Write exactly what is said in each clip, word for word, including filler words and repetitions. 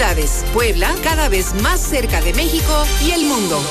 oportunidades. Puebla, cada vez más cerca de México y el mundo.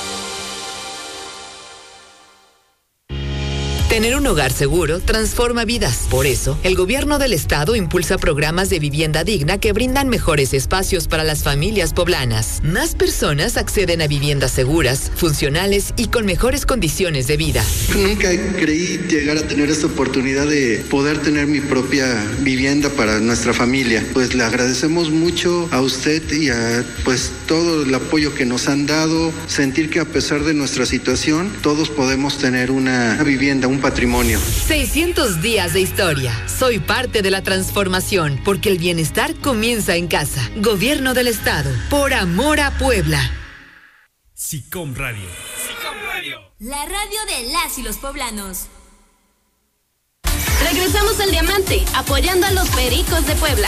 Tener un hogar seguro transforma vidas. Por eso, el gobierno del estado impulsa programas de vivienda digna que brindan mejores espacios para las familias poblanas. Más personas acceden a viviendas seguras, funcionales y con mejores condiciones de vida. Nunca creí llegar a tener esta oportunidad de poder tener mi propia vivienda para nuestra familia. Pues le agradecemos mucho a usted y a pues todo el apoyo que nos han dado. Sentir que a pesar de nuestra situación, todos podemos tener una vivienda, un patrimonio. seiscientos días de historia. Soy parte de la transformación, porque el bienestar comienza en casa. Gobierno del Estado. Por amor a Puebla. SICOM Radio. SICOM Radio. La radio de las y los poblanos. Regresamos al Diamante, apoyando a los Pericos de Puebla.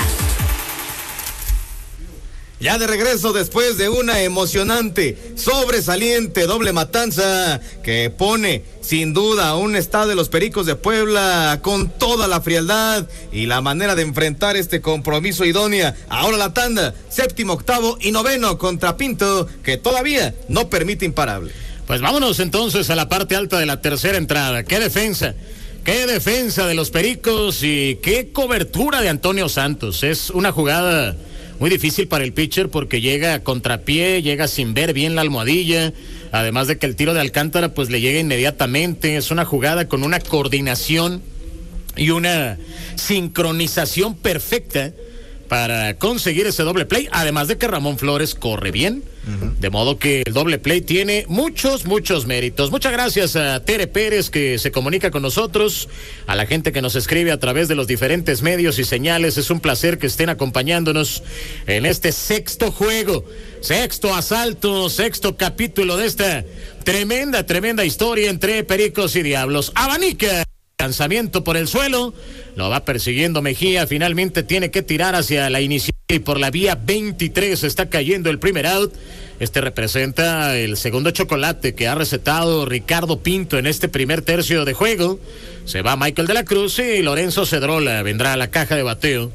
Ya de regreso después de una emocionante, sobresaliente doble matanza que pone sin duda a un estado de los Pericos de Puebla con toda la frialdad y la manera de enfrentar este compromiso idónea. Ahora la tanda, séptimo, octavo y noveno contra Pinto, que todavía no permite imparable. Pues vámonos entonces a la parte alta de la tercera entrada. ¡Qué defensa! ¡Qué defensa de los Pericos! Y qué cobertura de Antonio Santos. Es una jugada muy difícil para el pitcher porque llega a contrapié, llega sin ver bien la almohadilla, además de que el tiro de Alcántara pues le llega inmediatamente. Es una jugada con una coordinación y una sincronización perfecta para conseguir ese doble play, además de que Ramón Flores corre bien, uh-huh. De modo que el doble play tiene muchos, muchos méritos. Muchas gracias a Tere Pérez, que se comunica con nosotros, a la gente que nos escribe a través de los diferentes medios y señales. Es un placer que estén acompañándonos en este sexto juego, sexto asalto, sexto capítulo de esta tremenda, tremenda historia entre Pericos y Diablos. Abanica, lanzamiento por el suelo, lo va persiguiendo Mejía, finalmente tiene que tirar hacia la inicial y por la vía veintitrés está cayendo el primer out. Este representa el segundo chocolate que ha recetado Ricardo Pinto en este primer tercio de juego. Se va Michael de la Cruz y Lorenzo Cedrola vendrá a la caja de bateo.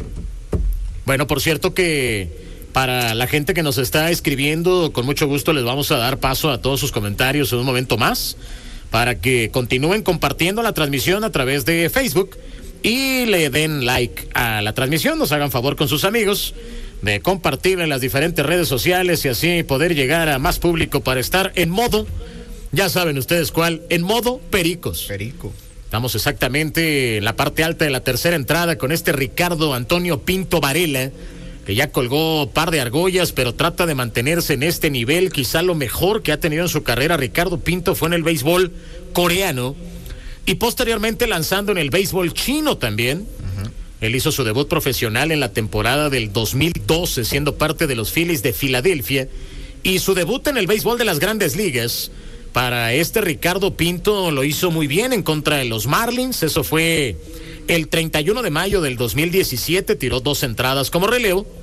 Bueno, por cierto que para la gente que nos está escribiendo, con mucho gusto les vamos a dar paso a todos sus comentarios en un momento más, para que continúen compartiendo la transmisión a través de Facebook y le den like a la transmisión, nos hagan favor con sus amigos de compartir en las diferentes redes sociales y así poder llegar a más público para estar en modo, ya saben ustedes cuál, en modo Pericos. Perico. Estamos exactamente en la parte alta de la tercera entrada con este Ricardo Antonio Pinto Varela, que ya colgó par de argollas, pero trata de mantenerse en este nivel. Quizá lo mejor que ha tenido en su carrera Ricardo Pinto fue en el béisbol coreano y posteriormente lanzando en el béisbol chino también. Uh-huh. Él hizo su debut profesional en la temporada del dos mil doce, siendo parte de los Phillies de Filadelfia, y su debut en el béisbol de las Grandes Ligas para este Ricardo Pinto lo hizo muy bien en contra de los Marlins. Eso fue el treinta y uno de mayo del dos mil diecisiete, tiró dos entradas como relevo.